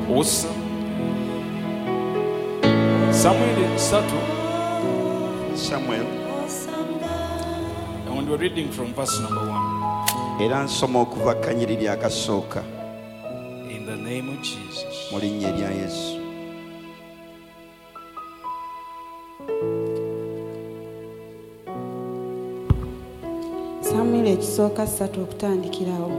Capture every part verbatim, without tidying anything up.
Awesome. Samuel Sato. Samuel. And we're reading from verse number one. Era nsoma okuva kanyiriri akasooka. In the name of Jesus. Mu linnya erya Yesu. Samuel ekisooka ssatu okutandikirawo.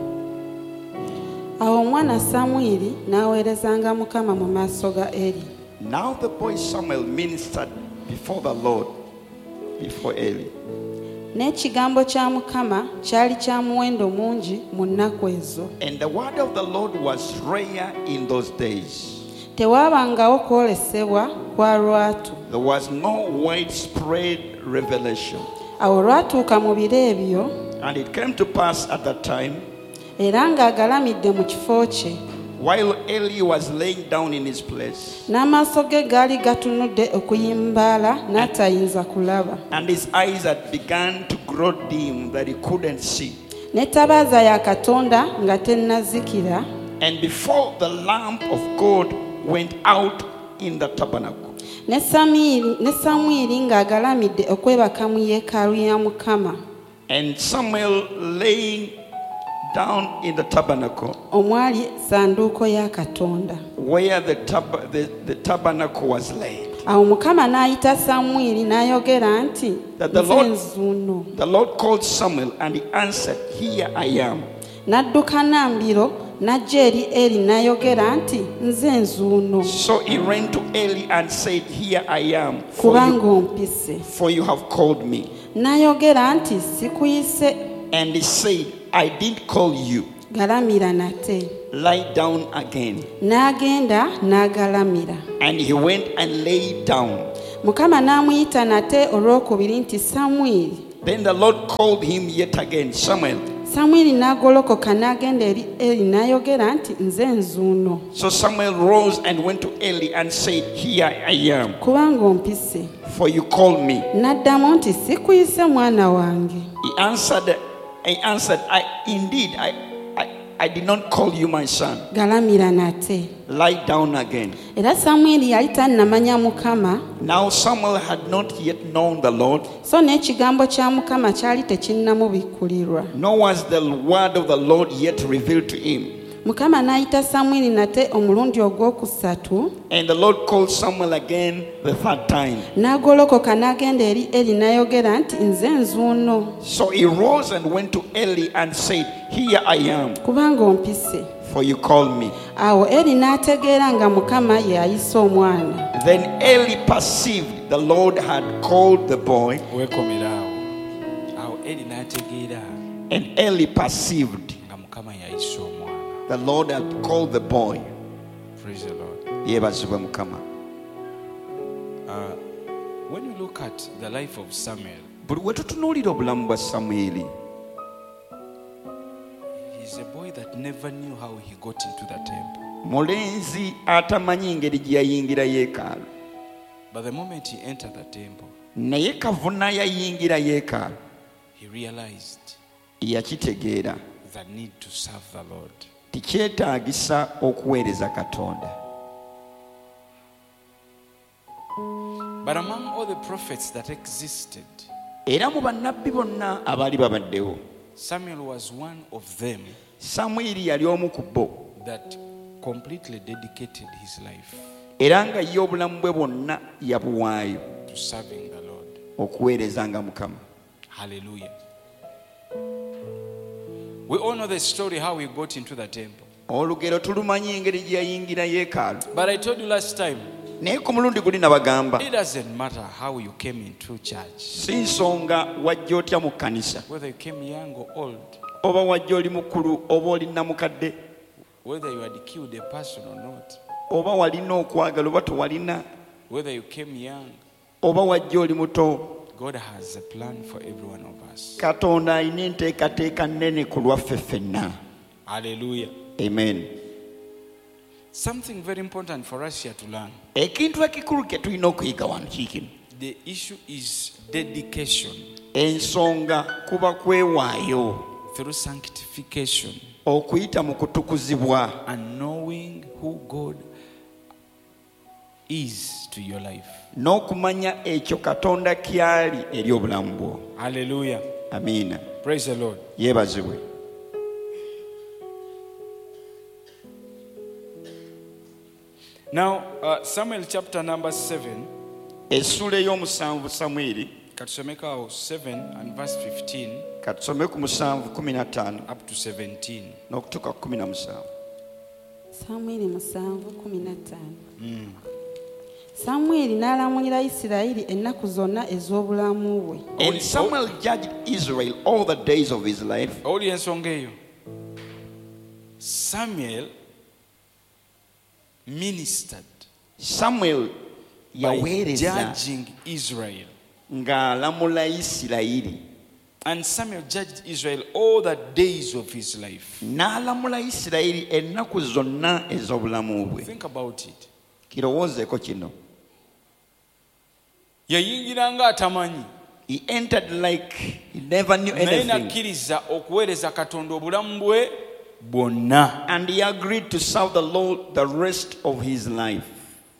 Awo omwana Samwiri n'aweerezanga Mukama mu maaso ga Eri. Now the boy Samuel ministered before the Lord, before Eli. N'ekigambo kya Mukama kyali kya muwendo mungi mu nnaku ezo. And the word of the Lord was rare in those days. Tewaabangawo kwolesebwa kwa lwatu. There was no widespread revelation. Awo lwatuuka mu biro ebyo. And it came to pass at that time, era ng'agalamidde mu kifo kye, while Eli was laying down in his place, n'amaaso ge gaali gatunudde okuyimbaala n'atayinza kulaba, and his eyes had begun to grow dim that he couldn't see. N'ettabaaza ya Katonda nga tennazikira, And before the lamp of God went out in the tabernacle. ne Samwiri ng'agalamidde okwebaka mu yeekaalu ya Mukama. And Samuel laying down in the tabernacle, omwali sanduuko ya Katonda, where the, tab- the, the tabernacle was laid. Awo Mukama n'ayita Samwiri n'ayogera nti, That the nze Lord, nzuuno. the Lord called Samuel and he answered, Here I am. N'adduka Nambiro n'ajja eri Eri n'ayogera nti, nze nzuuno. So he ran to Eli and said, Here I am, for Kubanga you, ompise. for you have called me. N'ayogera nti, sikuyise. And he said, I didn't call you. Galamira nate. Lie down again. N'agenda n'agalamira. And he went and lay down. Mukama n'amuyita nate olwokubiri nti, Samwiri. Then the Lord called him yet again, Samuel. Samwiri n'agolokoka n'agenda eri Eri n'ayogera nti, nze nzuuno. So Samuel rose and went to Eli and said, Here I am, Kubanga ompise. for you called me. N'addamu nti, sikuyise mwana wange. He answered, He answered, I indeed, I, I, I did not call you my son. Galamira nate. Lie down again. Era Samwiri yali tannamanya Mukama, Now Samuel had not yet known the Lord, so n'ekigambo kya Mukama kyali tekinnamubikkulirwa. nor was the word of the Lord yet revealed to him. Mukama n'ayita Samwiri nate omulundi ogwokusatu, And the Lord called Samuel again the third time. n'agolokoka n'agenda eri Eri n'ayogera nti, nze nzuuno. So he rose and went to Eli and said, Here I am, Kubanga ompise. for you called me. Awo Eri n'ategeera nga Mukama ye ayisa omwana. Then Eli perceived the Lord had called the boy, Wekomeraawo. Awo Eri n'ategeera and Eli perceived nga Mukama yayisa omwana. the Lord had called the boy. Praise the Lord. Yeebazibwe Mukama. Uh, when you look at the life of Samuel, Buli we tutunuulira obulamu bwa Samwiri, he's a boy that never knew how he got into the temple. mulenzi atamanyi ngeri gye yayingira yeekaalu. But the moment he entered the temple, Naye kavuna yayingira yeekaalu, he realized yakitegeera the need to serve the Lord. tikyetaagisa okuweereza Katonda. But among all the prophets that existed, Era mu bannabbi bonna abaali babaddewo, Samuel was one of them Samwiri yali omu ku bo, that completely dedicated his life era nga ye obulamu bwe bwonna yabuwaayo to serving the Lord. okuweerezanga Mukama. Hallelujah. We all know the story how he got into the temple. Olugero tulumanyi engeri gye yayingira yeekaalu. But I told you last time, Naye ku mulundi guli nabagamba, it doesn't matter how you came into church, si nsonga wajja otya mu kkanisa, whether you came young or old, oba wajja oli mukulu oba oli namukadde, whether you had killed a person or not, oba walina okwagala oba tewalina, whether you came young, oba wajja oli muto. God has a plan for every one of us. Katonda alina enteekateeka nnene ku lwaffe ffenna. Hallelujah. Amen. Something very important for us here to learn. Ekintu ekikulu kye tulina okuyiga wano kiikino. The issue is dedication Ensonga kuba kwewaayo through sanctification okuyita mu kutukuzibwa and knowing who God is to your life. n'okumanya ekyo Katonda kyali eri obulamu bwo. Hallelujah. Amiina. Praise the Lord. Yeebazibwe. Now, uh, Samuel chapter number seven. Essula ey'omusanvu Samwiri. Katusomeka seven and verse fifteen. Katusome ku musanvu kumi na ttaano up to seventeen. n'okutuuka ku kumi na musanvu. Samwiri musanvu kumi na ttaano. Samwiri n'alamulira Isirayiri ennaku zonna ez'obulamu bwe. And Samuel judged Israel all the days of his life. Oli ensonga eyo. Samuel ministered Samuel by yaweereza judging Israel. ng'alamula Isirayiri. And Samuel judged Israel all the days of his life. N'alamula Isirayiri ennaku zonna ez'obulamu bwe. Think about it. Kirowoozeeko kino. Yayingiranga atamanyi. He entered like he never knew Naye anything. nakkiriza okuweereza Katonda obulamu bwe bwonna. And he agreed to serve the Lord the rest of his life.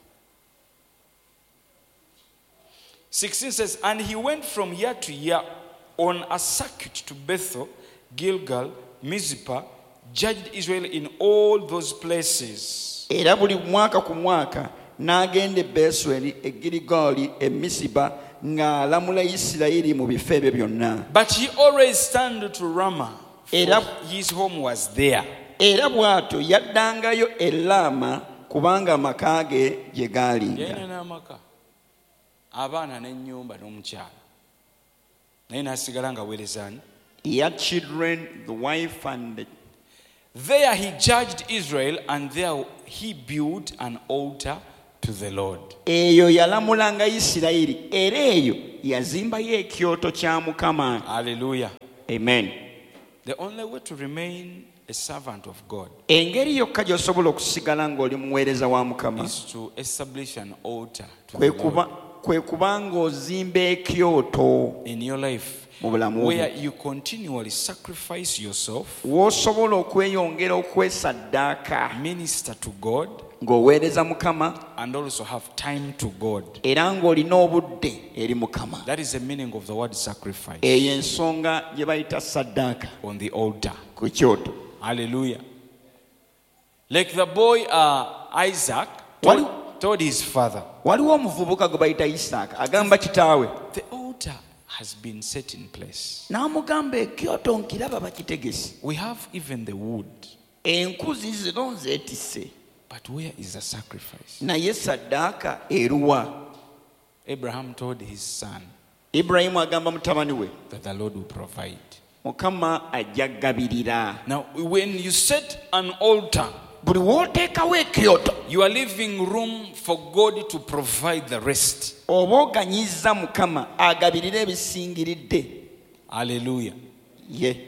sixteen says, and he went from year to year on a circuit to Bethel, Gilgal, Mizpah, judged Israel in all those places. Era buli mwaka ku mwaka n'agenda e Besweri, e Girigali, e Misiba ng'alamula Isirayiri mu bifo ebyo byonna. But he always turned to Ramah, for Era- his home was there. Era bw'atyo yaddangayo e Laama kubanga amaka ge gye gaalinga. Yalina n'amaka, abaana n'ennyumba n'omukyala, naye n'asigala ng'aweerezaani. He had children, the wife, and the... There he judged Israel, and there he built an altar to the Lord. eyo yalamulanga Isirayiri, era eyo yazimbayo ekyoto kya Mukama. Hallelujah. Amen. The only way to remain a servant of God Engeri yokka gy'osobola okusigala ng'oli muweereza wa Mukama is to establish an altar to kwe the kuba Lord kwe kuba ng'ozimba ekyoto in your life, mu bulamu where bwo, you continually sacrifice yourself, w'osobola okweyongera okwesaddaaka minister to God, ng'oweereza Mukama and also have time to God. era ng'olina obudde eri Mukama. That is the meaning of the word sacrifice Eyo ensonga gye bayita saddaaka on the altar. ku kyoto. Hallelujah. Like the boy uh, Isaac What? told, told his father, Waliwo omuvubuka gwe bayita Isaaka agamba kitaawe, the altar has been set in place. n'amugamba ekyoto nkiraba bakitegese, We have even the wood, enkuzi zino zeetisse, but where is the sacrifice? naye saddaaka eruwa? Abraham told his son Ibulayimu agamba mutabani we, that the Lord will provide. Mukama ajja gabirira. Now, when you set an altar, Buli w'oteekawo ekyoto you are leaving room for God to provide the rest. oba oganyizza Mukama agabirira ebisingiridde. Hallelujah. Ye.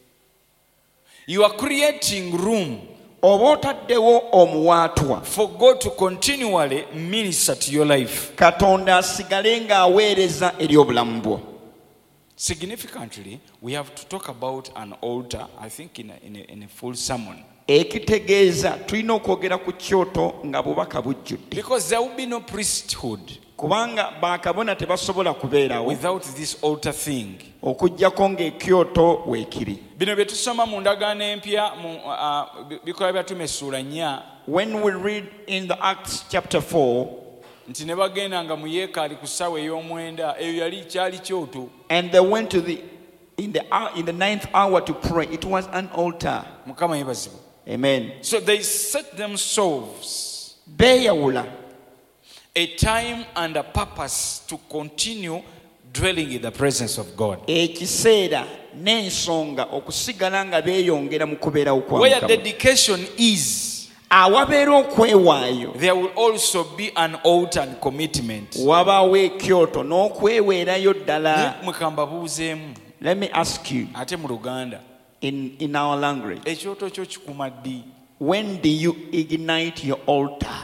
You are creating room Oba otaddewo omuwaatwa for God to continually minister to your life. Katonda asigale ng'aweereza eri obulamu bwo. Significantly, we have to talk about an altar, I think, in a, in a, in a full sermon. Ekitegeeza tulina okwogera ku kyoto nga bubaka bujjudde, Because there will be no priesthood kubanga bakabona tebasobola kubeerawo without this altar thing. okuggyako ng'ekyoto weekiri. Bino bye tusoma mu ndagaano empya mu uh, bi- bikola byatuma essuula nnya, When we read in the Acts chapter four, nti ne bagendanga mu yeekaalu ku ssaawa ey'omwenda, eyo yali kyali kyoto. and they went to the in the hour, in the ninth hour to pray, it was an altar. Mukama yeebazibwe. Amen. So they set themselves Beeyawula a time and a purpose to continue dwelling in the presence of God. ekiseera n'ensonga okusigala nga beeyongera mu kubeerawo kwa Where Mukama. dedication is, Awabeera okwewaayo there will also be an altar and commitment. wabaawo ekyoto n'okweweerayo ddala. Mukamba buuzeemu Let me ask you ate mu Luganda, in, in our language, ekyoto kyo kikuma ddi? when do you ignite your altar?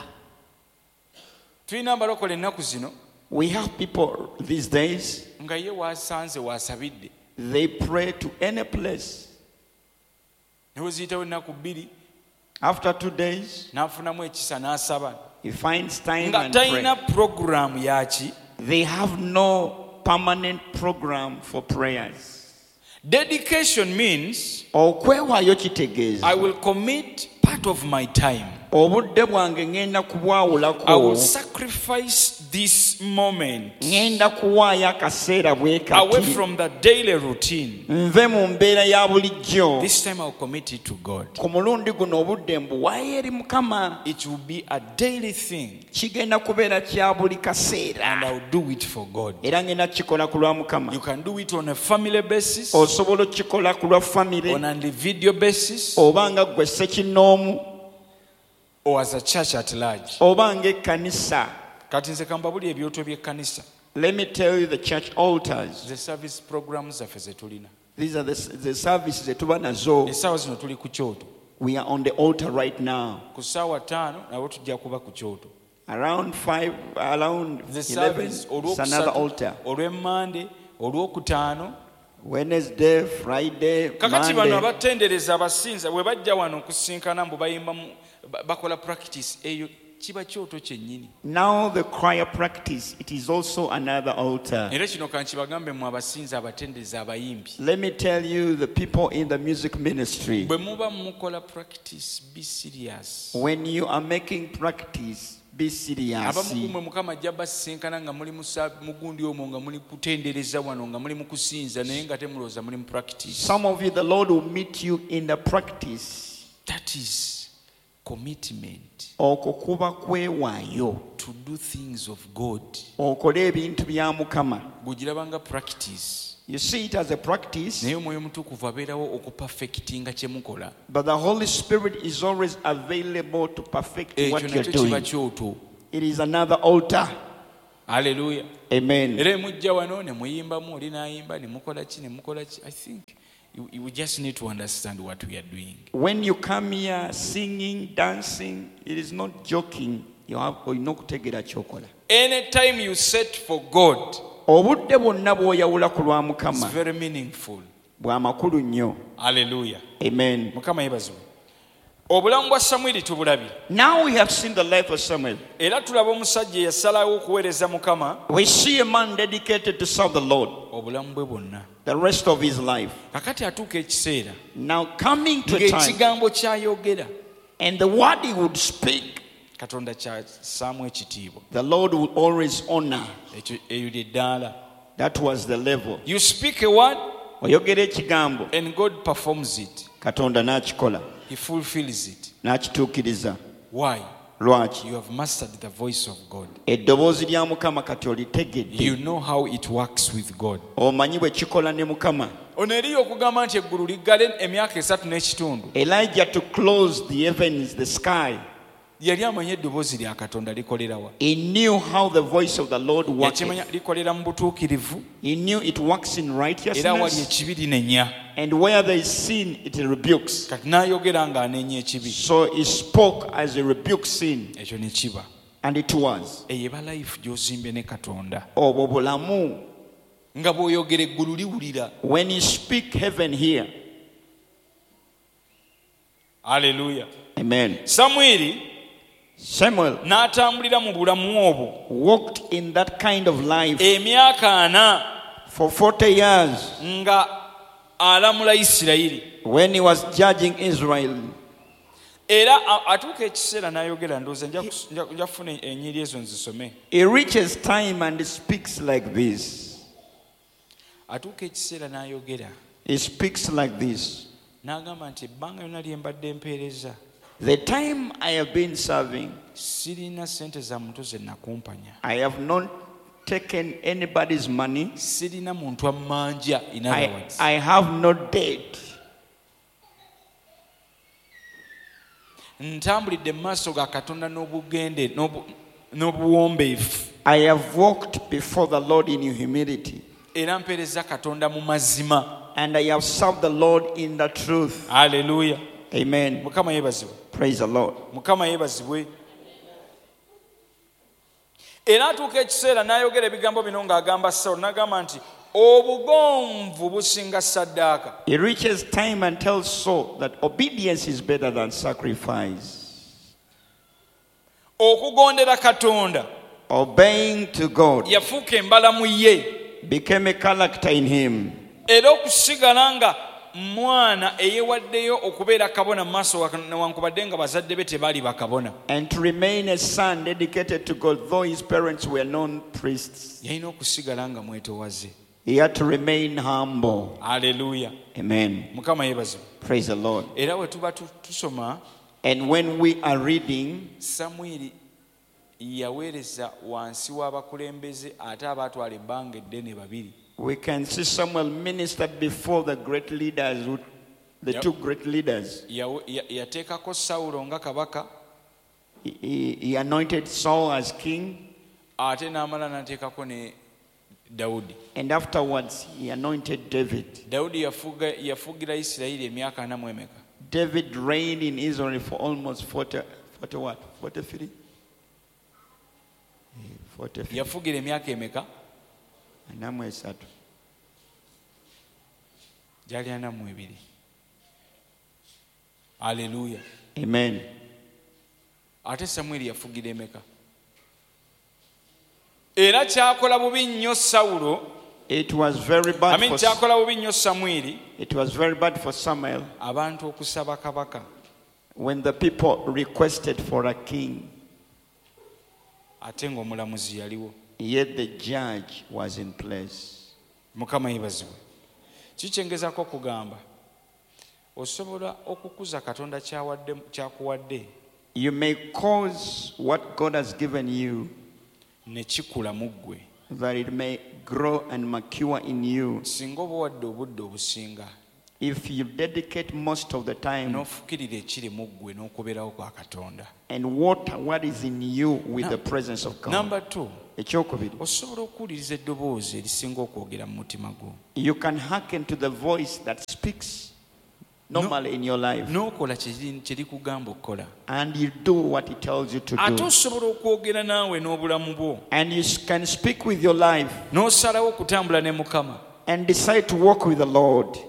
Tulina abalokole ennaku zino We have people these days, nga ye waasanze waasabidde, they pray to any place. ne we ziyitawo ennaku bbiri After two days, n'afunamu ekisa n'asaba, he He finds time nga and pray. talina puroguramu yaki. They have no permanent program for prayers. Dedication means Okwewaayo kitegeeza I will commit part of my time. obudde bwange ngenda I will kubwawulako, sacrifice this moment ngenda kuwaayo akaseera bwe away kati from the daily routine. nve mu mbeera ya bulijjo. This time I will commit it to God. Ku mulundi guno obudde mbuwaayo eri Mukama. It will be a daily thing Kigenda kubeera kya buli and kaseera I will do it for God. era ngenda kikola ku lwa Mukama. You can do it on a family basis, Osobola okukikola ku lwa famire on an individual basis, oba nga ggwe ssekinnoomu or as a church at large. oba ng'ekkanisa. Kati nze kambabuli ebyoto by'ekkanisa. Let me tell you the church altars. The service programs zaffe ze tulina. These are the, the services that tuba nazo. Essaawa zino tuli ku kyoto. We are on the altar right now. Ku ssaawa ttaano nabo tujja kuba ku kyoto. Around five, around The eleven, service it's another altar. olw'emmande olw'okutaano. Wednesday, Friday, Kakati bano Monday. abatendereza abasinza bwe bajja wano okusinkana mbu bayimba mu- ba- bakola practice eyo kiba kyoto kyennyini. Now the choir practice, it is also another altar. Era kino kankibagambe mu abasinza abatendereza abayimbi. Let me tell you, the people in the music ministry, Bwe muba mukola practice, be serious. when you are making practice, be serious. Abamu kumwe Mukama ajja basinkana nga muli mu sa- mugundi omwo nga muli kutendereza wano nga muli mu kusinza naye nga temulowooza muli mu practice. Some of you, the Lord will meet you in the practice. That is commitment Okwo kuba kwewaayo. to do things of God. Okole ebintu bya Mukama. Gugirabanga practice. You see it as a practice, Naye omwoyo mutukuvu abeerawo okupafekitinga kye mukola. but the Holy Spirit is always available to perfect Ekyo what you're nakyo kiba doing. kyoto. It is another altar. Haleluya. Amen. Era mujja wano ne muyimbamu oli n'ayimba ne mukola ki ne mukola ki. I think you, you just need to understand what we are doing. When you come here singing, dancing, it is not joking. You have olina okutegeera kyokola. Anytime you set for God, Obudde bwonna bw'oyawula ku lwa it's Mukama very meaningful. bwa makulu nnyo. Haleluya. Amen. Mukama yeebazibwe. Obulamu bwa Samwiri tubulabye. Now we have seen the life of Samuel. Era tulaba omusajja eyasalawo okuweereza Mukama We see a man dedicated to serve the Lord obulamu bwe bwonna. the rest of his life. Kakati atuuka ekiseera Now coming to a time, ng'ekigambo ky'ayogera and the word he would speak, Katonda ky'assaamu ekitiibwa. the Lord will always honor. Ekyo eyo lye ddaala. That was the level. You speak a word Oyogera ekigambo, and God performs it. Katonda n'akikola, He fulfills it. n'akituukiriza. Why? Lwaki? You have mastered the voice of God. Eddoboozi lya Mukama kati olitegedde. You know how it works with God. Omanyi bwe kikola ne Mukama. Ono eriyo okugamba nti eggulu liggale emyaka esatu n'ekitundu. Elijah to close the heavens, the sky. Yali amanyi eddoboozi lya Katonda likolerawa. He knew how the voice of the Lord worked. Yakimanya likolera mu butuukirivu He knew it works in era wali righteousness, ekibi linenya. and where there is sin, it rebukes. Kati n'ayogera ng'anenya ekibi. So he spoke as he rebuked sin, Ekyo ne kiba. and it was. Eyo eba life gy'ozimbye ne Katonda. Obwo bulamu. Nga bw'oyogera eggulu liwulira. When you speak, heaven here. Haleluya. Amen. Samwiri Samuel n'atambulira mu bulamu obwo walked in that kind of life emyaka ana for forty years nga alamula Isirayiri. when he was judging Israel. Era a- atuuka ekiseera n'ayogera ndowooza nja kus- nja- nja kufuna ennyiri ezo nzisome. He reaches time and he speaks like this. Atuuka ekiseera n'ayogera He speaks like this. n'agamba nti ebbanga lyonna lye mbadde mpeereza The time I have been serving, sirina ssente za muntu ze nakumpanya, I have not taken anybody's money. sirina muntu ammanja. In I, other words, I have no debt. ntambulidde mu maaso ga Katonda n'obugende n'obu- n'obuwombeefu I have walked before the Lord in humility. era mpeereza Katonda mu mazima. And I have served the Lord in the truth. Haleluya. Amen. Mukama yeebazibwe. Praise the Lord. Mukama yeebazibwe. Era atuuka ekiseera n'ayogera ebigambo bino ng'agamba Sawulo n'agamba nti obugonvu businga ssaddaaka. He reaches time and tells Saul that obedience is better than sacrifice. okugondera katonda obeying to God, yafuuka embalamu ye became a character in him. era okusigala nga mwana eyewaddeyo okubeera kabona mu maaso newankubadde nga bazadde be tebaali bakabona. And to remain a son dedicated to God, though his parents were non priests. Yalina okusigala nga mwetowaze. He had to remain humble. Haleluya. Amen. Mukama yeebazibwe. Praise the Lord. Era bwe tuba tusoma, And when we are reading, Samwiri yaweereza wansi w'abakulembeze ate abaatwala ebbanga eddene babiri. we can see Samuel ministered before the great leaders, who- the Yep. two great leaders. Yawe- ya- yateekako Sawulo nga kabaka He, he, he anointed Saul as king, ate n'amala n'ateekako ne Dawudi. and afterwards he anointed David. Dawudi yafuga yafugira Isirayiri emyaka ana mu emeka. David reigned in Israel for almost forty, forty what? forty-three? forty-three. Yafugira emyaka emeka? Anamu esatu. Gyali ana mu ebiri. Haleluya. Amen. Ate Samwiri yafugira emeka? Era kyakola bubi nnyo Sawulo, It was very bad amin for kyakola bubi nnyo Samwiri, it was very bad for Samuel abantu okusaba kabaka. when the people requested for a king, Ate ng'omulamuzi yaliwo. yet the judge was in place. Mukama yeebazibwe. Kikyengezako kugamba osobola okukuza Katonda kyawadde kyakuwadde You may cause what God has given you ne kikula mu ggwe that it may grow and mature in you singa oba wadde obudde obusinga if you dedicate most of the time n'ofukirira ekiri mu ggwe n'okubeerawo kwa Katonda. and water what is in you with Now, the presence of God. Number two, Ekyokubiri, osobola okuwuliriza eddoboozi erisinga okwogera mu mutima gwo you can hearken to the voice that speaks normally in your life n'okola kye kye likugamba okukola. and you do what it tells you to Ate do. osobola okwogera naawe n'obulamu bwo And you can speak with your life n'osalawo okutambula ne Mukama. and decide to walk with the Lord.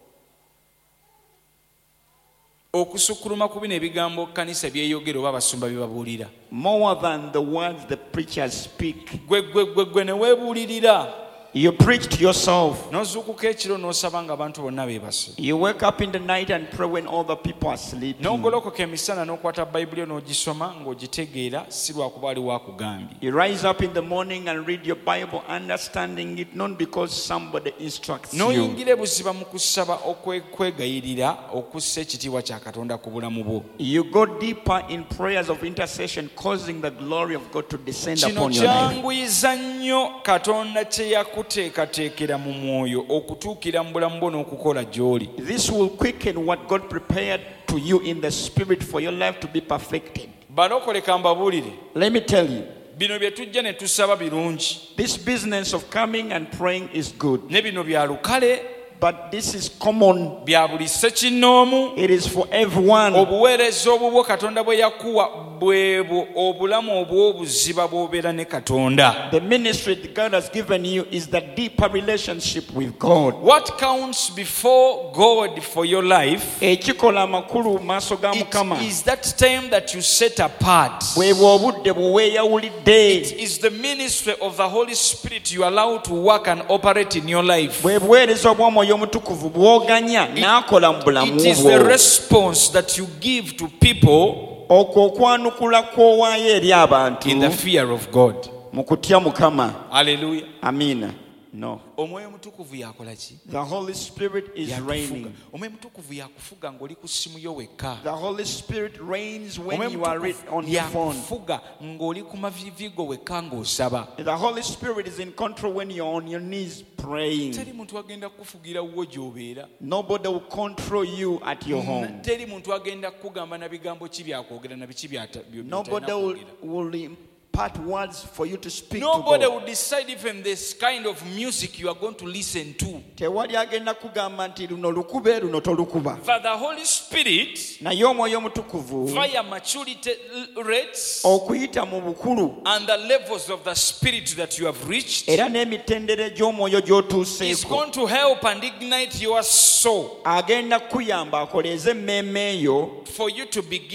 Okusukkuluma ku bino ebigambo kkanisa byeyogera oba abasumba bye babuulira. More than the words the preachers speak. Gwe gwe gwe gwe ne weebuulirira. You preach to yourself. N'ozuukuka ekiro n'osaba ng'abantu bonna beebase. You wake up in the night and pray when all the people are sleeping. N'ogolokoka emisana n'okwata Bayibuli yo n'ogisoma ng'ogitegeera si lwakuba aliwo akugambye. You rise up in the morning and read your Bible, understanding it not because somebody instructs you. N'oyingira ebuziba mu kusaba okwegayirira okussa ekitiibwa kya Katonda ku bulamu bwo. You go deeper in prayers of intercession, causing the glory of God to descend Kino upon your life. kyanguyiza nnyo Katonda kye yakuteekateekera mu mwoyo okutuukira mu bulamu bwo n'okukola gy'oli. This will quicken what God prepared to you in the spirit for your life to be perfected. Balokole ka mbabuulire. Let me tell you, Bino bye tujja ne tusaba birungi. this business of coming and praying is good, Ne bino bya lukale, but this is common. bya buli ssekinnoomu. It is for everyone. Obuweereza obubwo Katonda bwe yakuwa bwebwo obulamu obw'obuziba bw'obeera ne Katonda. The ministry that God has given you is the deeper relationship with God. What counts before God for your life Ekikola amakulu mu maaso ga it Mukama is that time that you set apart. bwebwo obudde bwe weeyawulidde, It is the ministry of the Holy Spirit you allow to work and operate in your life. bwe buweereza obw'Omwoyo Omutukuvu bw'oganya n'akola mu bulamu It is the bwo. response that you give to people Okwo okwanukula kw'owaayo eri abantu in the fear of God. mu kutya Mukama. Hallelujah. Amiina. No. Omwoyo Mutukuvu yakola ki? The Holy Spirit is Yakufuga. reigning. Omwoyo Mutukuvu yakufuga ng'oli ku ssimu yo wekka. The Holy Spirit reigns when Omwoyo you are re- Mutukuvu on your phone. yakufuga ng'oli ku maviivigo wekka ng'osaba. The Holy Spirit is in control when you're on your knees praying. Teri muntu agenda kukufugira wo gy'obeera. Nobody will control you at your home. Teri muntu agenda kukugamba na bigambo ki byakwogera na biki byata- byo- Nobody by'otalina will, kwogera. will impart words for you to speak Nobody to will God. decide even this kind of music you are going to listen to. Tewali agenda kugamba nti luno lukube luno tolukuba. For the Holy Spirit, Naye Omwoyo Omutukuvu via maturity rates okuyita mu bukulu and the levels of the Spirit that you have reached, era n'emitendera gy'omwoyo is gy'otuuseeko going to help and ignite your soul agenda kuyamba akoleeze emmeeme eyo for you to begin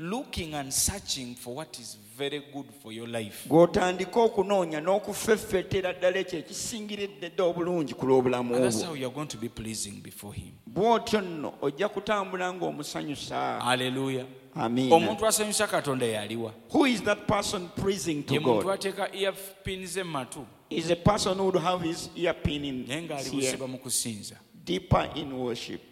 looking and searching for what is very good for your life. gw'otandika okunoonya n'okufeffeetera ddala ekyo ekisingiridde dda obulungi ku lw'obulamu And that's bwo how you are going to be pleasing before him. bw'otyo nno ojja kutambula ng'omusanyusa. Hallelujah. Amiina. Omuntu asanyusa Katonda yaliwa. Who is that person pleasing to Ye muntu God? ateeka earpins e matu Is a person who would have his earpin in naye ng'ali his ear, busiba mu kusinza. deeper in worship.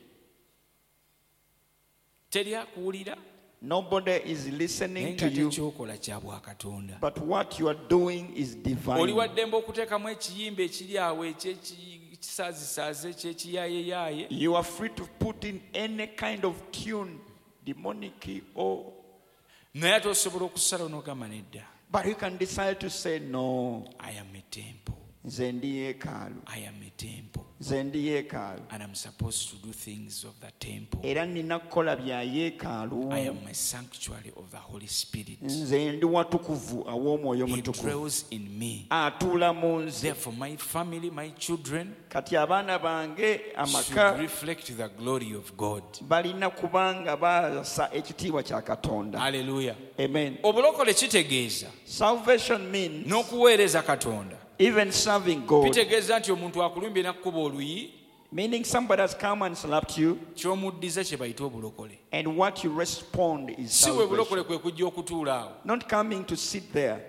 Teri akuwulira Nobody is naye listening to nga you, tekyokola kya bwakatonda. but what you are doing is Oli divine. waddembe okuteekamu ekiyimba ekiri awo ekyekisaazisaaze ekyekiyaayeyaye. You are free to put in any kind of tune, demonic or, Naye ate osobola okusala n'ogamba nedda. but you can decide to say no. I am a temple. Nze ndi yeekaalu. I am a temple. Nze ndi yeekaalu. And I'm supposed to do things of the temple. Era nina kukola bya yeekaalu. I am a sanctuary of the Holy Spirit. Nze ndi watukuvu aw'omwoyo He mutukuvu. dwells in me. Atuula mu nze. Therefore, my family, my children Kati abaana bange should amaka reflect the glory of God. balina kubanga baasa ekitiibwa kya Katonda. Hallelujah. Amen. Obulokole kitegeeza Salvation means n'okuweereza Katonda. even serving God. Bitegeeza nti omuntu akulumbye n'akkuba oluyi Meaning somebody has come and slapped you, ky'omuddiza kye bayita obulokole. and what you respond is Si bwe bulokole salvation. kwe kujja okutuula awo. Not coming to sit there.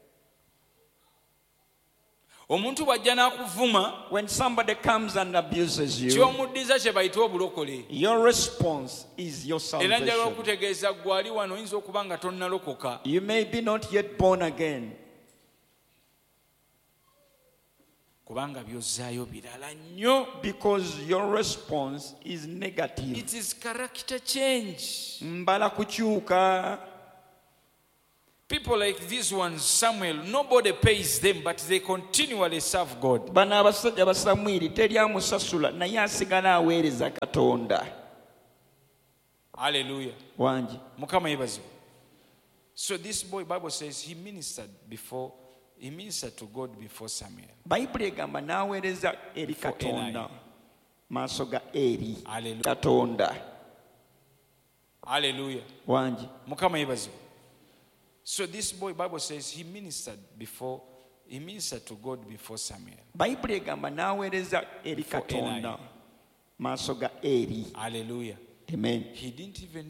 Omuntu bw'ajja n'akuvuma When somebody comes and abuses you, ky'omuddiza kye bayita obulokole. your response is your Era njala salvation. okutegeeza ggwe ali wano oyinza okuba nga tonnalokoka. You may be not yet born again, Kubanga by'ozzaayo birala nnyo. because your response is negative. It is character change. Mbala kukyuka. People like these ones, Samuel, nobody pays them, but they continually serve God. Bano abasajja ba Samwiri teri amusasula naye asigala aweereza Katonda. Hallelujah. Wangi. Mukama yeebazibwe. So this boy, Bible says, he ministered before, he ministered to God before Samuel. Bayibuli egamba n'aweereza eri Before Katonda Eli. maaso ga Eri. Hallelujah. Katonda. Hallelujah. Wangi. Mukama yeebazibwe. So this boy, Bible says, he ministered before, he ministered to God before Samuel. Bayibuli egamba n'aweereza eri Before Katonda Eli. maaso ga Eri. Hallelujah. Amen. He didn't even